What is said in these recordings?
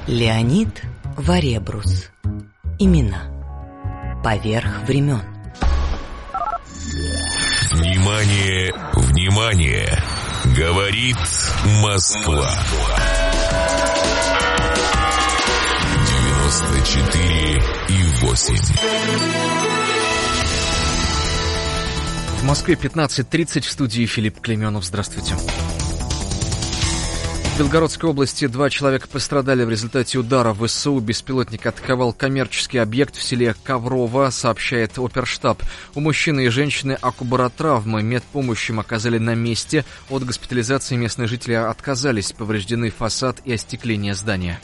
Леонид Варебрус. Имена. Поверх времен. Внимание, внимание! Говорит Москва. 94,8. В Москве 15:30, в студии Филипп Клейменов. Здравствуйте. В Белгородской области 2 человека пострадали в результате удара ВСУ. Беспилотник атаковал коммерческий объект в селе Коврово, сообщает оперштаб. У мужчины и женщины акубаротравмы. Медпомощь им оказали на месте. От госпитализации местные жители отказались. Повреждены фасад и остекление здания.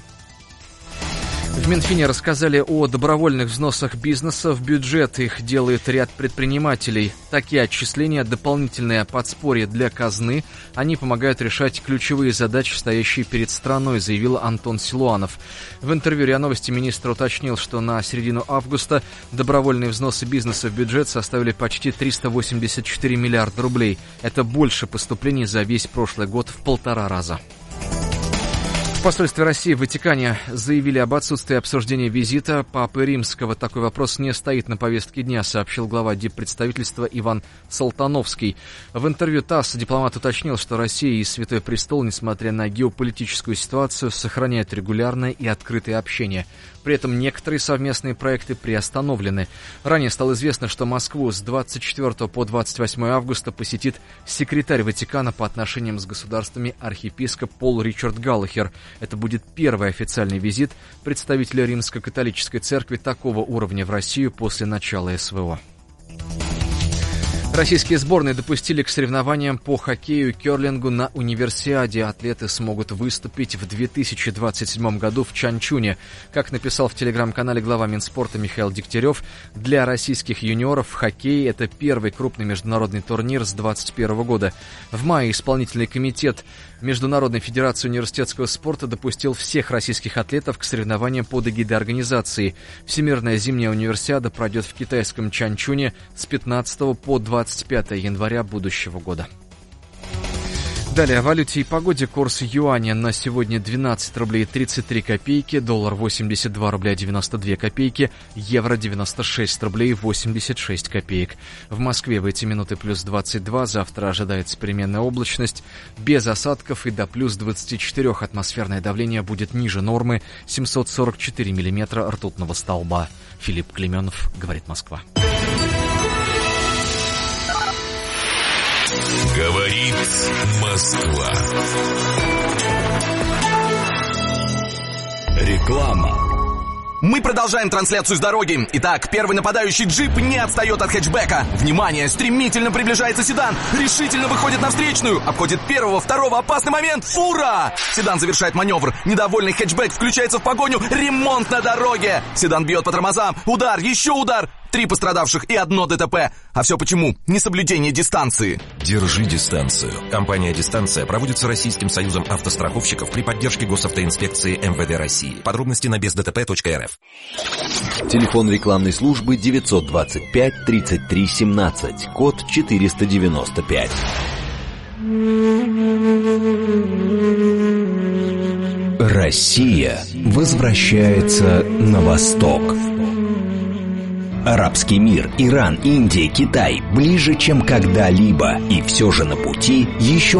В Минфине рассказали о добровольных взносах бизнеса в бюджет. Их делает ряд предпринимателей. Такие отчисления – дополнительное подспорье для казны. Они помогают решать ключевые задачи, стоящие перед страной, заявил Антон Силуанов. В интервью РИА Новости министр уточнил, что на середину августа добровольные взносы бизнеса в бюджет составили почти 384 миллиарда рублей. Это больше поступлений за весь прошлый год в 1,5 раза. В посольстве России в Ватикане заявили об отсутствии обсуждения визита Папы Римского. Такой вопрос не стоит на повестке дня, сообщил глава диппредставительства Иван Салтановский. В интервью ТАСС дипломат уточнил, что Россия и Святой Престол, несмотря на геополитическую ситуацию, сохраняют регулярное и открытое общение. При этом некоторые совместные проекты приостановлены. Ранее стало известно, что Москву с 24 по 28 августа посетит секретарь Ватикана по отношениям с государствами архиепископ Пол Ричард Галлахер. Это будет первый официальный визит представителя Римско-католической церкви такого уровня в Россию после начала СВО. Российские сборные допустили к соревнованиям по хоккею и керлингу на универсиаде. Атлеты смогут выступить в 2027 году в Чанчуне. Как написал в телеграм-канале глава Минспорта Михаил Дегтярев, для российских юниоров в хоккее это первый крупный международный турнир с 2021 года. В мае исполнительный комитет Международной федерации университетского спорта допустил всех российских атлетов к соревнованиям под эгидой организации. Всемирная зимняя универсиада пройдет в китайском Чанчуне с 15 по 25 января будущего года. Далее о валюте и погоде. Курс юаня на сегодня 12 рублей 33 копейки, доллар 82 рубля 92 копейки, евро 96 рублей 86 копеек. В Москве в эти минуты плюс 22, завтра ожидается переменная облачность, без осадков и до плюс 24. Атмосферное давление будет ниже нормы 744 миллиметра ртутного столба. Филипп Клейменов, говорит Москва. Говорит Москва. Реклама. Мы продолжаем трансляцию с дороги. Итак, первый нападающий джип не отстает от хэтчбека. Внимание, стремительно приближается седан. Решительно выходит на встречную. Обходит первого, второго, опасный момент. Фура! Седан завершает маневр. Недовольный хэтчбек включается в погоню. Ремонт на дороге. Седан бьет по тормозам. Удар, еще удар. 3 пострадавших и 1 ДТП. А все почему? Несоблюдение дистанции. Держи дистанцию. Компания «Дистанция» проводится Российским союзом автостраховщиков при поддержке госавтоинспекции МВД России. Подробности на бездтп.рф. Телефон рекламной службы 925 33 17, код 495. Россия возвращается на восток. Арабский мир, Иран, Индия, Китай ближе, чем когда-либо. И все же на пути еще